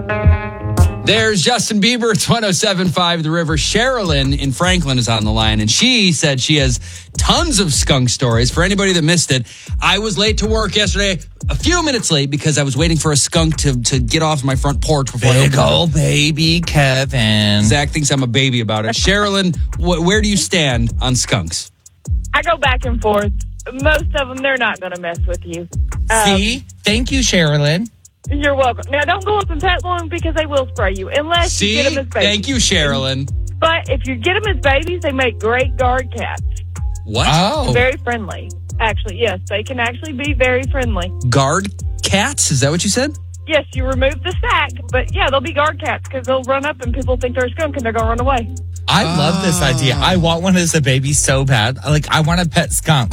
There's Justin Bieber. It's 107.5 The River. Sherilyn in Franklin is on the line, and she said she has tons of skunk stories. For anybody that missed it, I was late to work yesterday, a few minutes late, because I was waiting for a skunk to get off my front porch before Big old baby Kevin. Zach thinks I'm a baby about it. Sherilyn, where do you stand on skunks? I go back and forth. Most of them, they're not going to mess with you. See? Thank you, Sherilyn. You're welcome. Now, don't go up and pet one because they will spray you unless you get them as babies. Thank you, Sherilyn. But if you get them as babies, they make great guard cats. What? Oh. Very friendly. Actually, yes, they can actually be very friendly. Guard cats? Is that what you said? Yes, you remove the sack, but yeah, they'll be guard cats because they'll run up and people think they're a skunk and they're going to run away. I love this idea. I want one as a baby so bad. I want a pet skunk.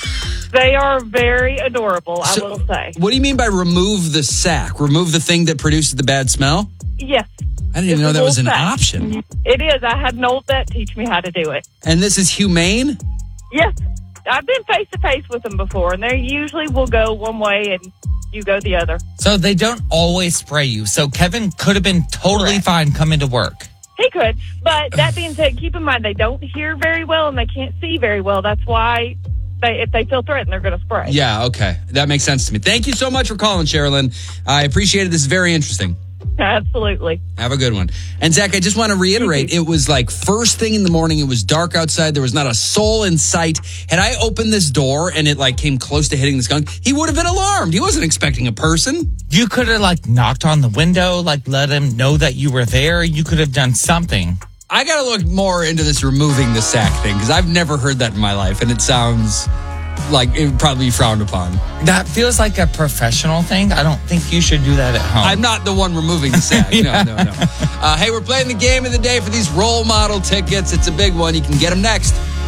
They are very adorable, I will say. What do you mean by remove the sack? Remove the thing that produces the bad smell? Yes. I didn't even know that was an option. It is. I had an old vet teach me how to do it. And this is humane? Yes. I've been face-to-face with them before, and they usually will go one way and you go the other. So they don't always spray you. So Kevin could have been totally fine coming to work. He could. But that being said, keep in mind they don't hear very well and they can't see very well. That's why if they feel threatened, they're going to spray. Yeah, okay. That makes sense to me. Thank you so much for calling, Sherilyn. I appreciate it. This is very interesting. Absolutely. Have a good one. And Zach, I just want to reiterate, it was like first thing in the morning. It was dark outside. There was not a soul in sight. Had I opened this door and it came close to hitting the skunk, he would have been alarmed. He wasn't expecting a person. You could have knocked on the window, let him know that you were there. You could have done something. I got to look more into this removing the sack thing because I've never heard that in my life. And it sounds like it would probably be frowned upon. That feels like a professional thing. I don't think you should do that at home. I'm not the one removing the sack. Yeah. No. Hey, we're playing the game of the day for these role model tickets. It's a big one. You can get them next